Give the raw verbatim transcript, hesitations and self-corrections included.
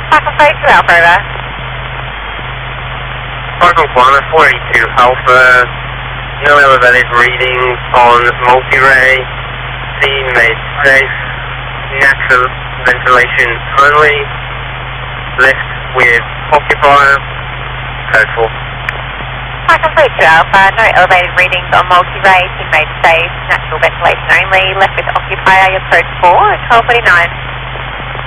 Park and Place to Alpha, over. Park and Climate four eighty-two Alpha, no elevated readings on multi-ray, scene made safe, natural ventilation only, lift with occupier, code four. Park and Place to Alpha, no elevated readings on multi-ray, scene made safe, natural ventilation only, left with occupier, your code four, twelve forty-nine.